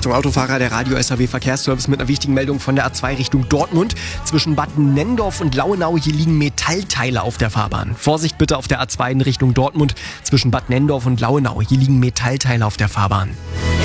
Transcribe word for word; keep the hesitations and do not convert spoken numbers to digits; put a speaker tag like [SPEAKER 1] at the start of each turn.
[SPEAKER 1] Achtung Autofahrer, der Radio S H W Verkehrsservice mit einer wichtigen Meldung von der A zwei Richtung Dortmund. Zwischen Bad Nenndorf und Lauenau, hier liegen Metallteile auf der Fahrbahn. Vorsicht bitte auf der A zwei in Richtung Dortmund. Zwischen Bad Nenndorf und Lauenau, hier liegen Metallteile auf der Fahrbahn.